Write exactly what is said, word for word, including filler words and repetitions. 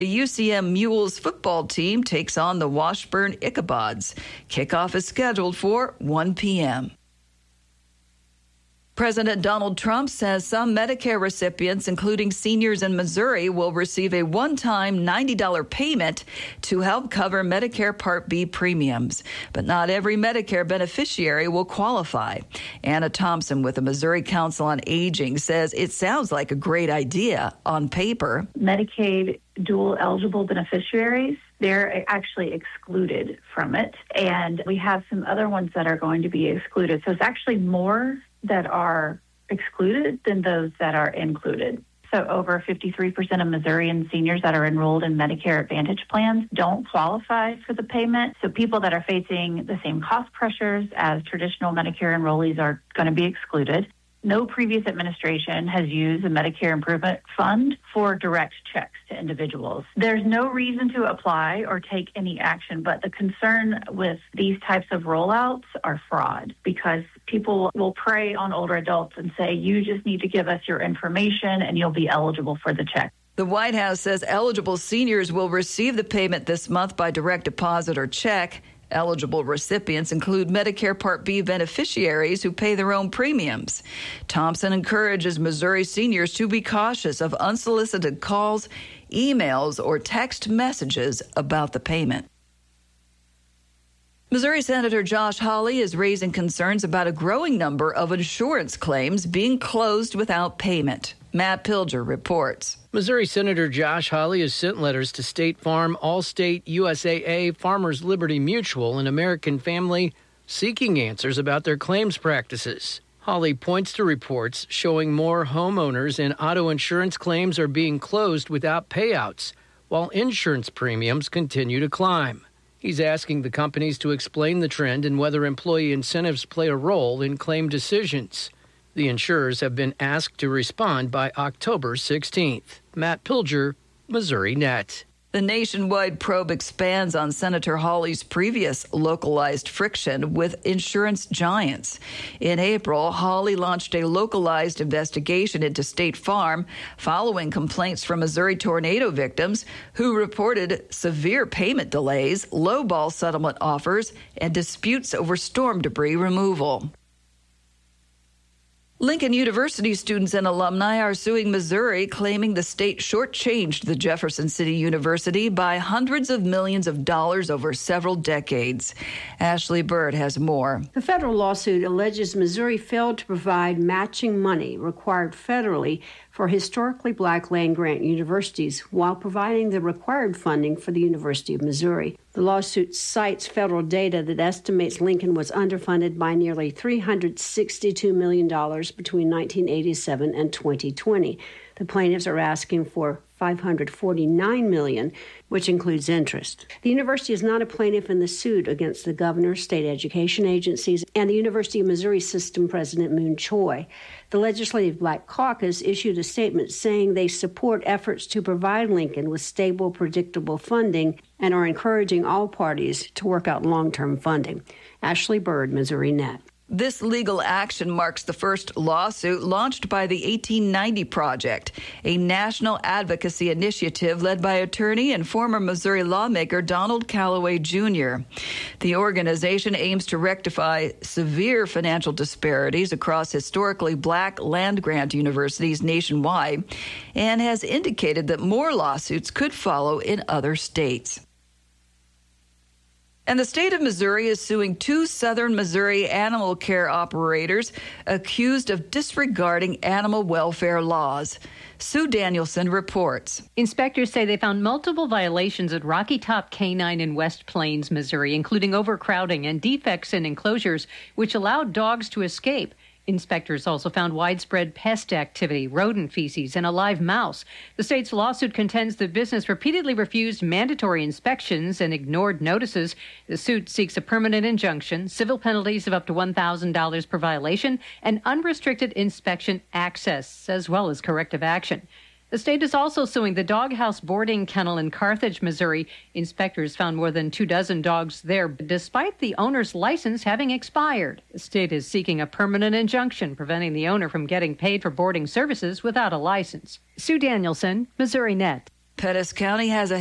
The U C M Mules football team takes on the Washburn Ichabods. Kickoff is scheduled for one p.m. President Donald Trump says some Medicare recipients, including seniors in Missouri, will receive a one-time ninety dollars payment to help cover Medicare Part B premiums. But not every Medicare beneficiary will qualify. Anna Thompson with the Missouri Council on Aging says it sounds like a great idea on paper. Medicaid dual eligible beneficiaries, they're actually excluded from it. And we have some other ones that are going to be excluded. So it's actually more that are excluded than those that are included. So over fifty-three percent of Missourian seniors that are enrolled in Medicare Advantage plans don't qualify for the payment. So people that are facing the same cost pressures as traditional Medicare enrollees are going to be excluded. No previous administration has used the Medicare Improvement Fund for direct checks to individuals. There's no reason to apply or take any action, but the concern with these types of rollouts are fraud, because people will prey on older adults and say, you just need to give us your information and you'll be eligible for the check. The White House says eligible seniors will receive the payment this month by direct deposit or check. Eligible recipients include Medicare Part B beneficiaries who pay their own premiums. Thompson encourages Missouri seniors to be cautious of unsolicited calls, emails, or text messages about the payment. Missouri Senator Josh Hawley is raising concerns about a growing number of insurance claims being closed without payment. Matt Pilger reports. Missouri Senator Josh Hawley has sent letters to State Farm, Allstate, U S A A, Farmers Liberty Mutual, and American Family seeking answers about their claims practices. Hawley points to reports showing more homeowners and auto insurance claims are being closed without payouts, while insurance premiums continue to climb. He's asking the companies to explain the trend and whether employee incentives play a role in claim decisions. The insurers have been asked to respond by October sixteenth. Matt Pilger, Missouri Net. The nationwide probe expands on Senator Hawley's previous localized friction with insurance giants. In April, Hawley launched a localized investigation into State Farm following complaints from Missouri tornado victims who reported severe payment delays, lowball settlement offers, and disputes over storm debris removal. Lincoln University students and alumni are suing Missouri, claiming the state shortchanged the Jefferson City University by hundreds of millions of dollars over several decades. Ashley Bird has more. The federal lawsuit alleges Missouri failed to provide matching money required federally for historically black land-grant universities while providing the required funding for the University of Missouri. The lawsuit cites federal data that estimates Lincoln was underfunded by nearly three hundred sixty-two million dollars between nineteen eighty-seven and twenty twenty. The plaintiffs are asking for five hundred forty-nine million dollars, which includes interest. The university is not a plaintiff in the suit against the governor, state education agencies, and the University of Missouri System President Moon Choi. The Legislative Black Caucus issued a statement saying they support efforts to provide Lincoln with stable, predictable funding and are encouraging all parties to work out long-term funding. Ashley Bird, Missouri Net. This legal action marks the first lawsuit launched by the eighteen ninety Project, a national advocacy initiative led by attorney and former Missouri lawmaker Donald Calloway Junior The organization aims to rectify severe financial disparities across historically black land-grant universities nationwide and has indicated that more lawsuits could follow in other states. And the state of Missouri is suing two southern Missouri animal care operators accused of disregarding animal welfare laws. Sue Danielson reports. Inspectors say they found multiple violations at Rocky Top Canine in West Plains, Missouri, including overcrowding and defects in enclosures, which allowed dogs to escape. Inspectors also found widespread pest activity, rodent feces, and a live mouse. The state's lawsuit contends the business repeatedly refused mandatory inspections and ignored notices. The suit seeks a permanent injunction, civil penalties of up to one thousand dollars per violation, and unrestricted inspection access, as well as corrective action. The state is also suing the Doghouse Boarding Kennel in Carthage, Missouri. Inspectors found more than two dozen dogs there, despite the owner's license having expired. The state is seeking a permanent injunction preventing the owner from getting paid for boarding services without a license. Sue Danielson, Missouri Net. Pettis County has a